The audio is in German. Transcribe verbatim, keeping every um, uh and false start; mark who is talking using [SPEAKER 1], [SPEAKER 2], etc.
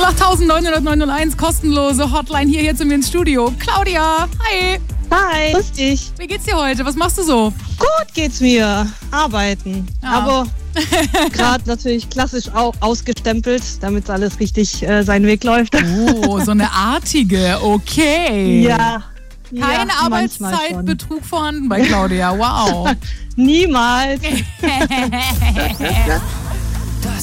[SPEAKER 1] acht acht neun null neun null eins, kostenlose Hotline hier, hier zu mir ins Studio. Claudia, hi.
[SPEAKER 2] Hi, grüß dich.
[SPEAKER 1] Wie geht's dir heute? Was machst du so?
[SPEAKER 2] Gut geht's mir. Arbeiten.
[SPEAKER 1] Ja.
[SPEAKER 2] Aber gerade natürlich klassisch au- ausgestempelt, damit alles richtig äh, seinen Weg läuft.
[SPEAKER 1] Oh, so eine artige, okay.
[SPEAKER 2] Ja.
[SPEAKER 1] Keine
[SPEAKER 2] ja, manchmal schon.
[SPEAKER 1] Arbeitszeitbetrug vorhanden bei Claudia, wow.
[SPEAKER 2] Niemals.